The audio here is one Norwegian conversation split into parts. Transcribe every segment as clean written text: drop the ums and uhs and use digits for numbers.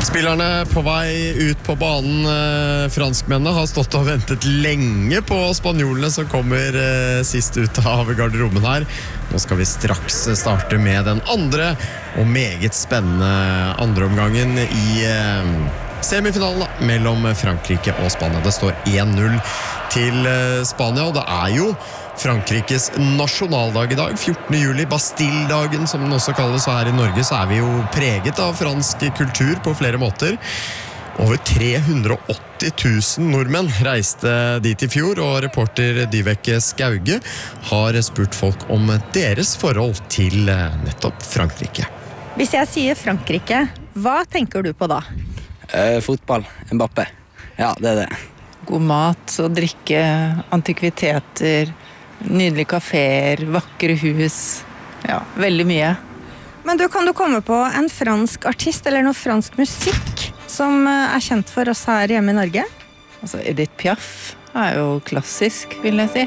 Spillerne på vei ut på banen. Franskmennene har stått og ventet lenge på spanjolene som kommer sist ut av garderoben her. Nå skal vi straks starte med den andre og meget spennende andre omgangen i semifinalen mellom Frankrike og Spania. Det står 1-0 til Spania, og det er jo Frankrikes nasjonaldag i dag, 14. juli, Bastille-dagen som den også kalles, og her i Norge så er vi jo preget av fransk kultur på flere måter. Over 380 000 nordmenn reiste dit i fjor, og reporter Dyveke Skauge har spurt folk om deres forhold til nettopp Frankrike. Hvis jeg sier Frankrike, hva tenker du på da? Fotball, Mbappé. Ja, det er det. God mat og drikke, antikviteter, nydelige kaféer, vakre hus. Ja, veldig mye. Men kan du komme på en fransk artist eller noe fransk musikk som er kjent for oss her hjemme i Norge? Altså, Edith Piaf er jo klassisk, vil jeg si.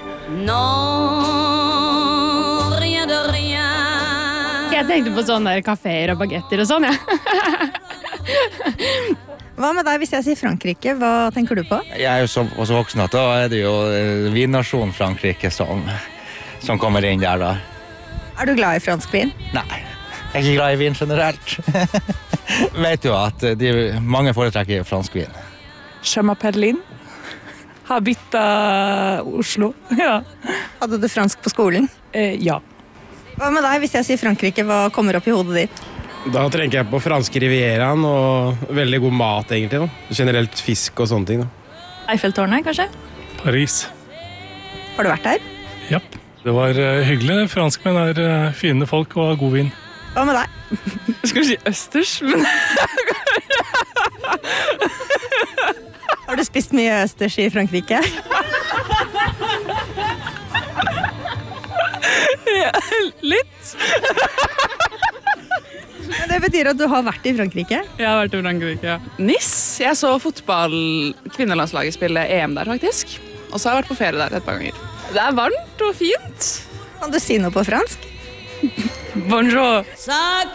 Non, rien de rien. Jeg tenkte på sånne kaféer og bagetter og sånn, ja. Hva med deg hvis jeg sier Frankrike? Hva tenker du på? Jeg er jo så voksen at da er det jo vinnasjonen Frankrike som kommer inn der da. Er du glad i fransk vin? Nei, jeg er ikke glad i vin generelt. Vet jo at mange foretrekker fransk vin. Je m'appelle Linn. Har byttet Oslo, ja. Hadde du fransk på skolen? Ja. Hva med deg hvis jeg sier Frankrike? Hva kommer opp i hodet ditt? Da tenker jeg på franske rivieraen og veldig god mat egentlig da. Generelt fisk og sånne ting da. Eiffeltårnet, kanskje? Paris. Har du vært der? Japp. Det var hyggelig. Franskmenn er fine folk og har god vin. Hva med deg? Jeg skulle si østers, men... Har du spist mye østers i Frankrike? Ja, litt. Det betyr at du har vært i Frankrike? Jeg har vært i Frankrike, ja. Nice. Jeg så kvinnelandslaget spille EM der, faktisk. Og så har jeg vært på ferie der et par ganger. Det er varmt og fint. Kan du si noe på fransk? Bonjour.